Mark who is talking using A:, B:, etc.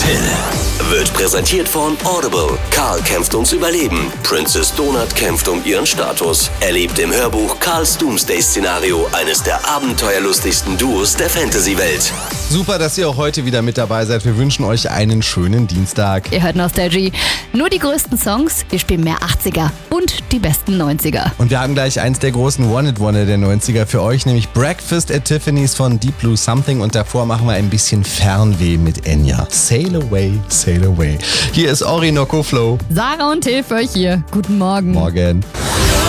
A: Hill wird präsentiert von Audible. Karl kämpft ums Überleben. Princess Donut kämpft um ihren Status. Erlebt im Hörbuch Karls Doomsday-Szenario eines der abenteuerlustigsten Duos der Fantasy-Welt.
B: Super, dass ihr auch heute wieder mit dabei seid. Wir wünschen euch einen schönen Dienstag.
C: Ihr hört Nostalgie. Nur die größten Songs, wir spielen mehr 80er und die besten 90er.
B: Und wir haben gleich eins der großen One-Hit-Wonder der 90er für euch, nämlich Breakfast at Tiffany's von Deep Blue Something. Und davor machen wir ein bisschen Fernweh mit Enya. Sail away, sail away. Hier ist Orinoco Flow.
C: Sarah und Till für euch hier. Guten Morgen.
B: Morgen.